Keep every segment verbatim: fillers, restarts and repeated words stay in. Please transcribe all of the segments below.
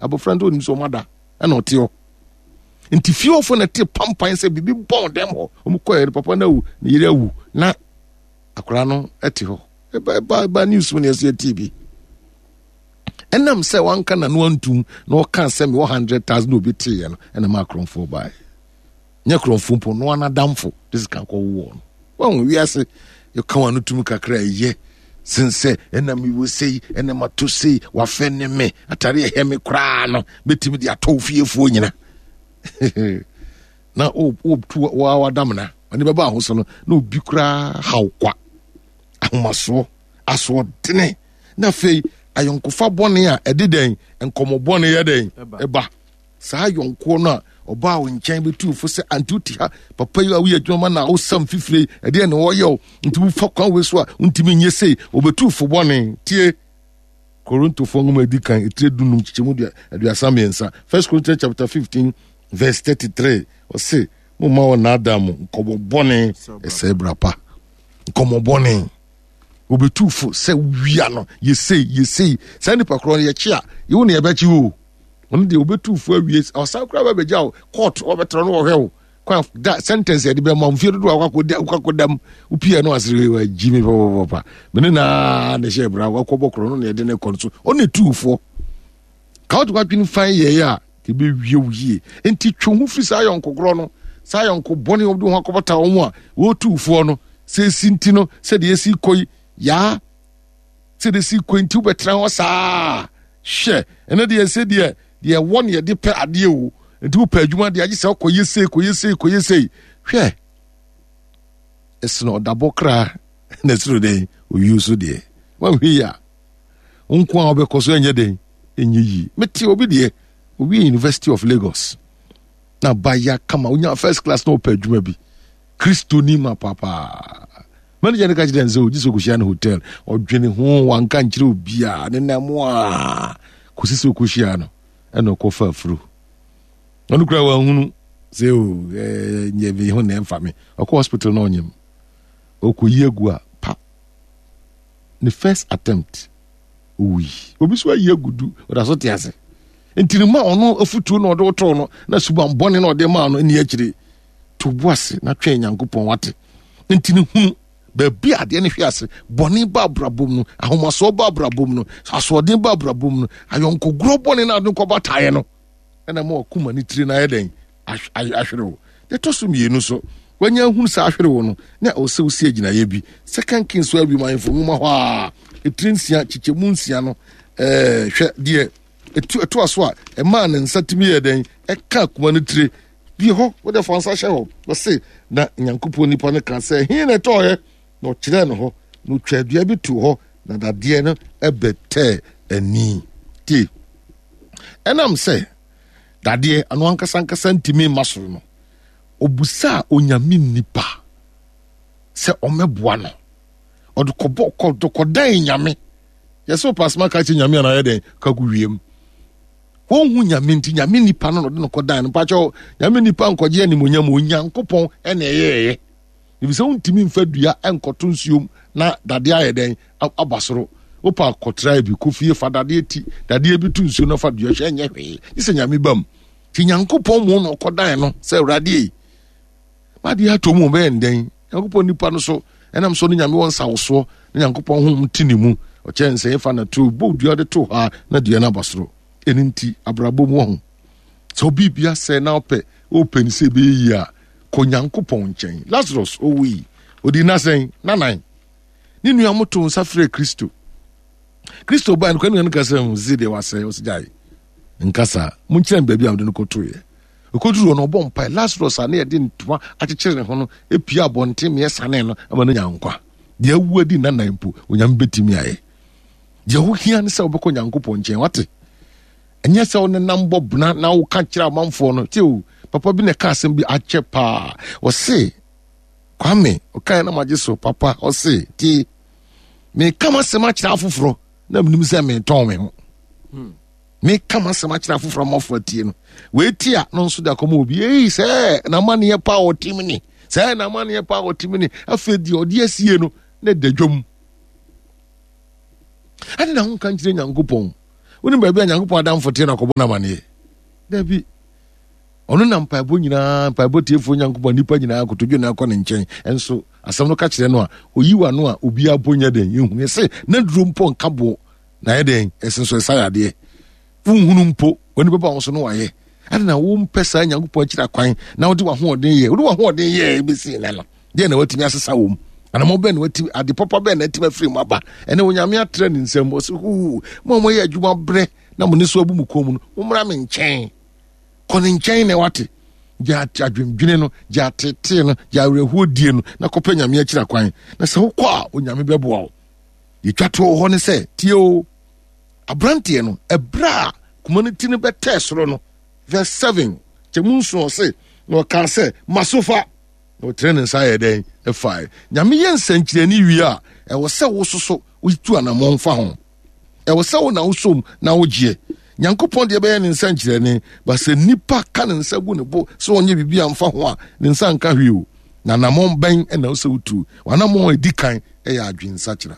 abofra ndo nim so mada na oteo nti fiofo na te pampan se bibi bon dem ho omkoye papa na wu na yire wu na akora no ete ho ba ba, ba news when you see T V enam se wanka na no antum na oka se me one hundred thousand obi te ye no na macron for buy nya kronfo po no anadamfo this kan ko wo no won wi ase you kan wanu tum kakra ye sense enam we say enam to say wa fe ne me atare he me kra no betimi dia to fiefuo nyina na o o tu wa wa damna ani baba ho so no na obi kra hawkwa ahomaso aso dene na fei ayonkofa bone a ededen enkomo bone ye den eba saa yonko no a oba wo nkyɛn betu fo sɛ antuti ha papa yi a wo yadwuma na wo sam fifire ɛde ne wo yɛ nti wo fa kwan we so a ntimi nye sei obetu fo bone tie Korinto fo ngoma di kan etire dunum chichemu dia aduasa miensa First Corinthians chapter fifteen verse thirty-three o say mo ma wo na adam nkomo bone ɛsɛ brapa nkomo bone obetu fo sɛ wia no ye sei ye sei sɛ nipa kro ye chia ye wo ne ye bɛchi wo on de obetu fo awie osan kra ba beja court obetro no wo hwe kwa da sentence de be ma mfie do akwakoda akwakodam upia no asire wa jimi papa mene na na she bra akobokro no na de ne konso oni tuufo ka wo twatwini fan ye ya ke be wie wie enti twonhu firi sa yonkogro no sa yonko boni obi ho akobota wo mu a wo tuufo no se sinti no se de esi koi ya se de si koi nti obetra ho sa hwe ene de ese de ye won ye de pe ade o nti wo pa adwuma de age se koye sei koye sei koye sei hwe esno dabokra na siro de o yusu de wa hwe ya onko a obekoso enye de enye yi meti obi de obi University of Lagos na baya kama unya first class no pa adwuma bi Kristo ni ma papa manager ne ka jide nzo jiso kushia no hotel odwene ho wanka nkire obi a ne namo a kosisi kushia no eno ko fa furu onu kra wa hunu se o eh nye bi ho na mfa me okọ hospital no onyem okoyi egu a pa the first attempt oui obi so ayi egudu oda so tiase ntirima ono afutu no odo to no na suban bone no de ma no ni akire to boase na twen Nyankopon wate ntini hunu ba bi ade ne hwiase bone ba brabom no ahomaso ba brabom no asodin ba brabom no ayonko gro bone na ade ko bataye no na mo kuma ni tiri na yeden ahwerewo de to so mienu so wanya hunu sa ahwerewo no na o se o si agina ye bi second king so abi man fomu ma ho a etrinsia chichemu nsia no eh hwe de etu etu aso a e ma ne nsatimi yeden e ka kuma ni tiri bi ho wo de fansa hye ho wo se na Nyankopon nipa ne kan se hin na to ye no kire no ho no twadua bi tu ho na dade no ebete ani ti enam se dade anu ankasa ankasa ntimi masoro no obusa onyame nipa se omeboa no odukobo kodokodan nyame yeso pasma ka chi nyame na yeden ka guwiem won hu nyame nti nyame nipa no no kodan no pacho nyame nipa nkoje animonyam onyankopon ene yeye ibise untimi mfadua enkoto nsuom na dade ayeden abasoro opa kotra bi kofie fadade ti dade bi tu nsuo no fadua hwe enye hwe ise nyame bam ti Nyankopon mu no kodan no se urade ma de ato mu be nden Nyankopon nipa no so enam so no nyame won sawoso Nyankopon hu mtini mu o chense efa na to bodua de to ha na dua na basoro eninti abrabo mu ho so bibia se na ope open se be yi a ko Nyankopon nchen Lazarus owi odi na sen nanan ni nua moto nsafre Kristo Kristo ba no kan kan se zide wase osijai nkasa munkyere baabi a wode no kotoye okoduru no obom pai Lazarus ane yede ntwa akyekyere ho no epia abonte me sane no ama no nyankwa de awuadi nanan mpo onyam betimi aye de ho hia ne se obekọ Nyankopon nchen wate enye se one nambo buna na wo ka kyere amanfo no tiw papa bi ne ka asem bi ache pa o se kwame o kan na maje so papa o se ti me kama se ma kyere afoforo na mnim se me ton me ho hmm me kama se ma kyere afoforo mafo tie no we tia no nso da komo obi eh se na mane ye pa o timini se na mane ye pa o timini afedi odi asie no na dadwom ade na ho kan kyere Nyankopon woni ba bia nyankopɔn adam fote na kɔbɔ na mane da bi ɔno na mpaebɔ nyinaa mpaebɔ tiefo nyankopɔn nipa nyinaa kotodwo na akɔ ne nkyɛn enso asɛm no ka kyerɛ no a oyiwa no a obi abonya den yehu ese na duro mpo nkabo na yɛ den ese so ɛsa yade funhunu mpo woni bɛba wo so no wayɛ ade na wo mpɛ saa nyankopɔn akyira kwan na wode wahoɔden yɛ wode wahoɔden yɛ besi na no deɛ na watumi asesa wo mu ana mo bɛn watumi ade papa bɛn na atimi afiri mu aba ɛne wonyame atra ne nsɛm wo so hu mo mo yɛ adwuma brɛ na mo ne so abu mu kom no mo mmra me nkyɛn kɔne nkyɛn na wate gya adwendwene no gya tete no gya awerɛhoɔ die no na kɔpɛ nyame akyira kwan na sɛ wokɔ a onyame bɛboa wo yɛtwa to hɔ ne sɛ tie o abranteɛ no ɛberɛ a community no bɛtɛɛ soro no verse seven kyɛmu nsuo se na ɔka sɛ masofa na ɔtrɛ ne nsa yɛ dɛn ɛfae nyame yɛ nsɛnkyerɛne wie a ɛwɔ sɛ wo soso wotu anammɔ mfa ho ɛwɔ sɛ wo na wosom na wogyeɛ nyankopɔn deɛ bɛyɛ ne nsa nkyerɛne ba sɛ nipa ka ne nsa gu ne bo sɛ ɔnyɛ biribi amfa ho a ne nsa nka hwee o na anammɔn bɛn ɛna wo sɛ wotu wanammɔn a ɛdi kan ɛyɛ adwensa kyerɛ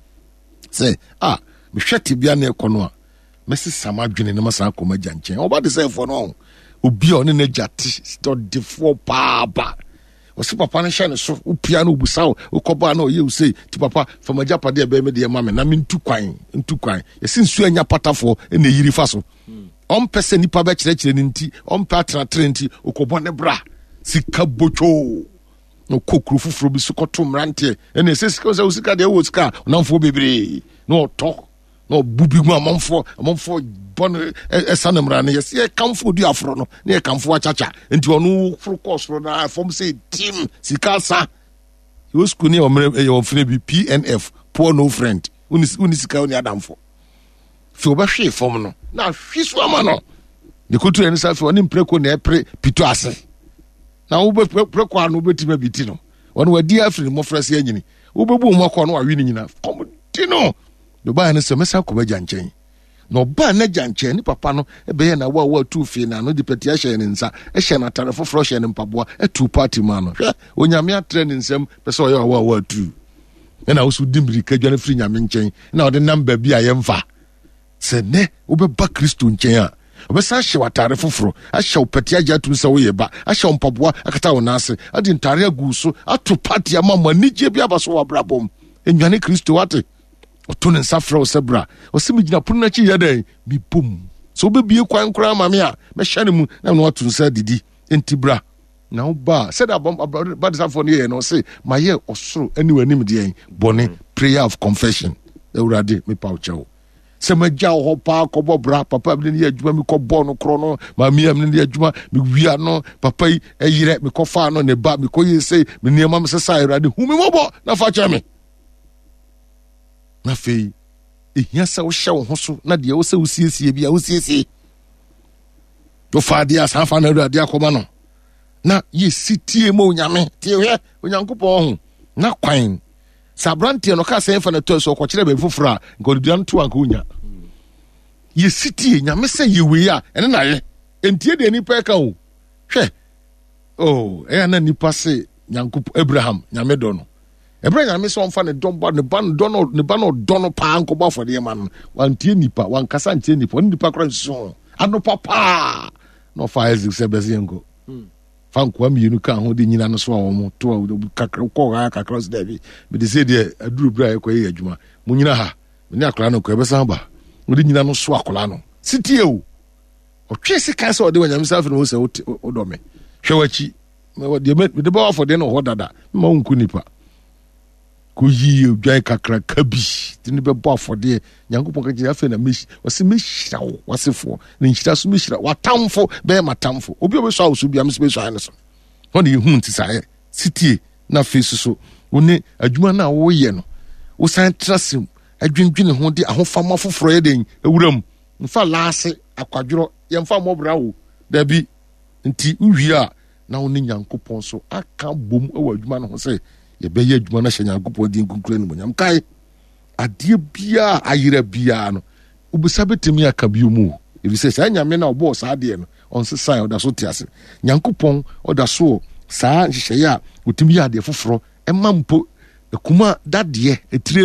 sɛ a mehwɛ tebea ne ɛkɔ no a mɛsesa m'adwene ne masan akɔ m'agya nkyɛn ɔba de sɛ ɛfoɔ no obi a ɔne n'agya te ɔdefoɔ paaba ɔsɛ papa no hyɛ ne so wopia no wobusa wo wokɔbaa na ɔyɛ wo sei ti papa fa m'agya padeɛ bɛyɛ me deɛ ma me na mentu kwan ntu kwan yɛsi nsuo anya patafoɔ ɛna yiri fa so ɔmpɛ sɛ nipa bɛkyerɛkyerɛ ne nti ɔmpɛ atenatere nti okɔbɔ ne bra sika botwoo na ɔkɔ kuro foforɔ bi so kɔto mmeranteɛ ɛna ɛsɛ sika sɛ wo sika deɛ wowɔ sika a ɔnamfoɔ bebree na ɔtɔ na ɔbu bi gu amamfoɔ amamfoɔ bɔne ɛsa ne mmara no yɛsɛ yɛkamfo du aforo no na yɛkamfo akyakya nti ɔno foro kɔɔ soro no fam sɛ tim sika sa yɛwɔ sukuu ne yɛwɔmfrɛ bi P N F poor no friend wone sika wone adamfo fi wɔbɛhwee fam no na ahwi so ama no ne kɔtu ɛne sa fi ɔne mprɛko na ɛpere pito ase na wobɛprɛko a no wobɛtumi abiti no ɔne wadi afiri ne mmɔfra sɛ anyini wobɛbu mu akɔ no wawe no nyina kɔmdi no de ɔbaa no sɛ mɛsa kɔ bɛgya nkyɛn na ɔbaa no agya nkyɛn ne papa no ɛbɛyɛ na wo a woatu fie na no de pɛti ahyɛ ne nsa ɛhyɛ no atare foforɔ hyɛ ne mpaboa atu party ma no hwɛ onyame atrɛ ne nsɛm pɛ sɛ ɔyɛ wo a woatu ɛna wo so di mmirika dwane firi nyame nkyɛn na ɔde nam baabi a yɛmfa sɛ nɛ wobɛba kristo nkyɛn a ɔbɛsa ahyɛ wo atare foforɔ ahyɛ wo pɛti agya atum sɛ woyɛ ba ahyɛ wo mpaboa akata wo naase ade ntare agu so ato party ama ma anigye bi aba so wɔ abrabɔ mu ɛnwane kristo wate ɔto ne nsa frɛ wo sɛ bra ɔsɛ megyina pono no akyi yɛ dɛn mebom sɛ wobɛbie kwan koraa ma me a mɛhyɛ no mu na na wato nsa didi enti bra na woba sɛde badesafoɔ no yɛyɛ no ɔse mayɛ ɔsoro ne w'anim deɛn bɔne prayer of confession awurade mepa wo kyɛ wo sɛ magya wo hɔ paa kɔbɔ bra papa mene ne yɛ adwuma mekɔbɔ no korɔ no maamia mene ne yɛ adwuma mewia no papa yi ɛyerɛ mekɔfaa no ne ba mekɔyɛ sei me nneɛma me sesa awurade hu me mmɔbɔ na fa kyɛ me na afei ehia sɛ wohyɛ wo ho so na deɛ wo sɛ wosiesie bi a wosiesie wofa adeɛ a saa fa no awurade akɔma no na yɛsi tie ma onyame tie hwɛ onyankopɔn ho na kwan sɛ aberanteɛ no ka sɛ ɛmfa no tɔ so ɔkɔkyerɛ baabi foforɔ a nka ɔdedua no to anka wonya yɛsi tie nyame sɛ yɛwei a ɛne na yɛ ɛntie deɛ nnipa ɛka o hwɛ o ɛyɛ na nnipa se nyankopɔn Abraham nyame dɔ no ɛberɛ nyame sɛ ɔmfa ne dɔmba ne ba no dɔ no ne ba no ɔdɔ no paa nkɔbɔ afɔdeɛ ma no wantie nipa wankasa ntie nipa ɔne nipa kora nsusu anopa paa na ɔfa Isaac sɛ bɛsɛ yɛnkɔ fa nkoa mmienu ka ho de nyina no so a wɔn to a kakra kɔ ha kakra so dɛbi mede sɛ deɛ aduru bere a yɛkɔ yɛ adwuma mo nyina ha mene akora no kɔ ɛbɛsan ba wode nyina no so akora no sitie o ɔtwe sika sɛ ɔde wanyame sa afei no wo sɛ wodɔ me hwɛ w'akyi mede bɛwɔ afɔdeɛ no wɔ hɔ dada ma wonku nipa kɔyie odwan kakraka bi de ne bɛbɔ afɔdeɛ nyankopɔn ka kyerɛ afei na mɛhyira wɔsɛ mɛhyira wo wasefoɔ na nhyira so mɛhyira watamfo bɛyɛ matamfo obi a bɛsɔ a wo so bia me so bɛsɔ a ne so hɔ ne yɛhu nti saeɛ sitie na afei so so wo ne adwuma no a woyɛ no wosan tra se adwendwene ho de ahofama foforɔ yɛ den awura mu mfa laase akwadworɔ yɛmfa mmɔbra wo dabi nti wowie a na wo ne nyankopɔn so aka bom wɔ adwuma no ho sɛ yɛbɛyɛ adwuma no hyɛ nyankopɔn din kunkura no monyam kae adeɛ biaa ayera biaa no wobisa bɛtumi aka bio mu ɛfiri sɛ saa nyame no a ɔbɔɔ saa adeɛ no ɔnsesae ɔda so te ase nyankopɔn ɔda so saa nhyehyɛeɛ a ɔtumi yɛ adeɛ foforɔ ɛma mpo akuma dadeɛ ɛtire no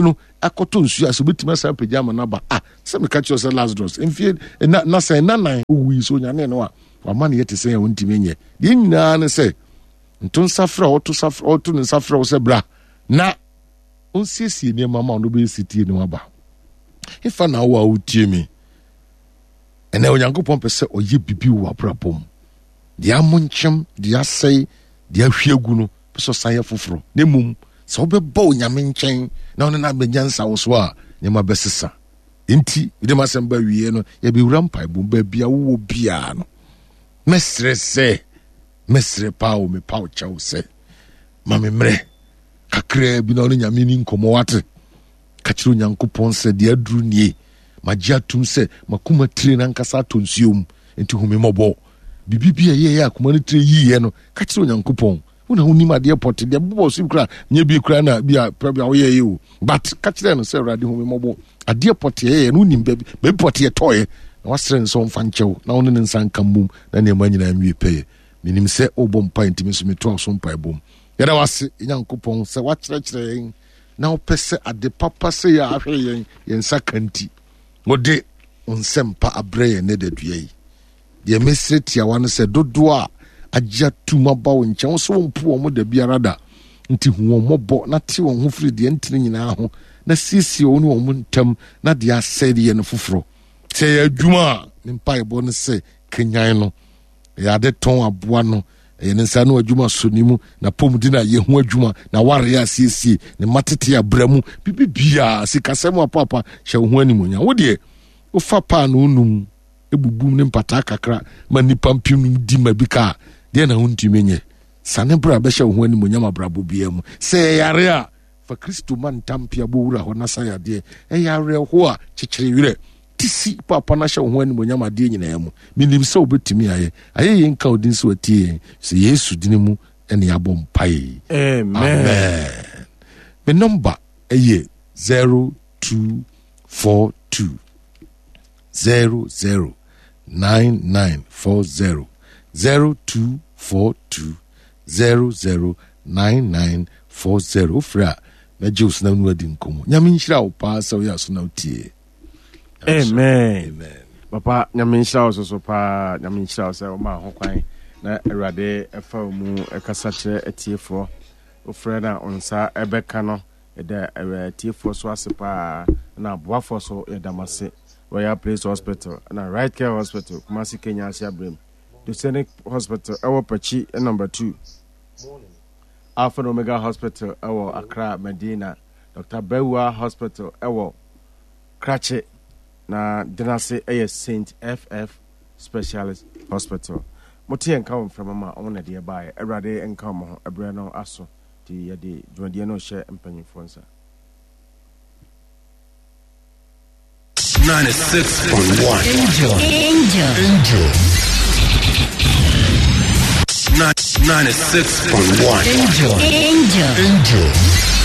akoto nsu aso betima sa pejama na ba ah se me catch yourself Lazarus enfie na na say na nan wi so nyane no a wa man yete say won ntime nye de nyina ne say nton safra oto safra oto ne safra wo se bra na on siesie ne mama no be sitie ne waba ifa na wo a utie mi ene onyankopon pese oye bibi wo aprapom de amonchem de asai de ahwiegu no pese san foforo ne mum se obeba onyame nchen na one na benyansa wo so a nyama besesa enti de masamba wiye no ye be wura mpai bo ba bia wo bia no mesre se mesre pawo me pawo chawo se mame mre kakra bi na ono nyame ni nkomo wate ka kiro nyankopon se de aduru nie magia tum se makuma tire na nkasa tonsuom enti humi mobo bibibia ye ye akuma ne tire yiye no ka kiro nyankopon una huni ma de pot de bobo si kra nye bi kra na bia probia wo ye ye o but ka kire no se rade humi mobo ade pot ye ye no nim be be pot ye toye na wasre nso mfa nchew na ono ne nsan kamum na ne manyina nwie peye minim se obom pa ntimi so meto so mpa bom yada wase nyankopon se wa kire kire na opese ade papa se ya ahwe yen yen sakanti ngode onsempa abreye ne dadua yi de mesreti awa no se dodo a agya tuma ba wo nchen so mpu wo mo da biara da nti hu wo mobo na te wo ho firi de ntini nyina ho na sisi wo ne wo ntam na de asɛde no foforo se ya adwuma ne mpa ebo no se kenyan no ya de ton aboa no ye ne nsa no adwuma so ni mu na pomdi na ye ho adwuma na ware ya siesie ne matete abramu bibibia sikasɛm apapa hye ho animunya wo de wo fa pa no num ebubum ne mpata kakra ma nipa mpim di mabika de na ho ntime nye sane bra be hye ho animunya mabrabo bia mu se yare a fa Kristo man tampia bo wura ho na saya de e yare ho a kyekere wire tisi papa na hye ho animunya ma de nyina mu minim se obetimi aye aye yen ka odin so atie se Yesu dini mu ene abom pai amen amen me number eye zero two four two zero zero nine nine four zero zero two four two zero zero nine nine four zero fra na Jews na nu adi nkomo nyame nhira wo pa sa wo ya so na utie amen amen papa nyame nhira wo so pa nyame nhira wo se o ma ho kwan na Awurade efa mu ekasa kire etiefo ofre na onsa ebeka no eda etiefo so asepa na boafo so edamase Royal Place Hospital na Right Care Hospital Kumasi Kenya Asia Brem Dosenic Hospital ewo Pachi number two Alpha and Omega Hospital ewo Accra Medina Doctor Bewa Hospital ewo Krache na Denase eye Saint F F Specialist Hospital Moti enka from mama on de bae Awurade enka mo ebre no aso di ye de dwodie no hye empanyifo nsa ninety-six point one Angel Angel Angel ninety-six point one Angel Angel Angel